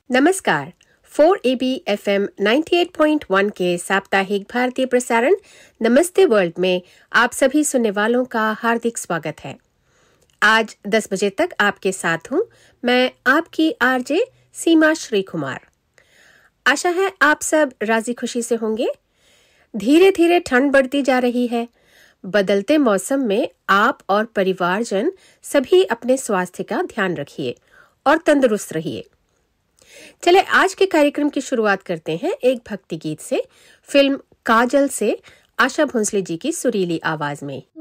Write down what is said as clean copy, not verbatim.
नमस्कार। 4AB FM 98.1 के साप्ताहिक भारतीय प्रसारण नमस्ते वर्ल्ड में आप सभी सुनने वालों का हार्दिक स्वागत है। आज 10 बजे तक आपके साथ हूं मैं आपकी आरजे सीमा श्री कुमार। आशा है आप सब राजी खुशी से होंगे। धीरे धीरे ठंड बढ़ती जा रही है। बदलते मौसम में आप और परिवारजन सभी अपने स्वास्थ्य का ध्यान रखिए और तंदुरुस्त रहिए। चले आज के कार्यक्रम की शुरुआत करते हैं एक भक्ति गीत से। फिल्म काजल से आशा भोंसले जी की सुरीली आवाज में।